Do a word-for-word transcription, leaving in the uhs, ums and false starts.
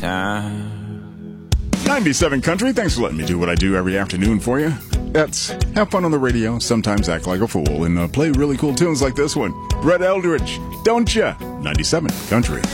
time. ninety-seven Country, thanks for letting me do what I do every afternoon for you. That's have fun on the radio, sometimes act like a fool, and uh, play really cool tunes like this one. Brett Eldridge, Don't Ya? ninety-seven Country.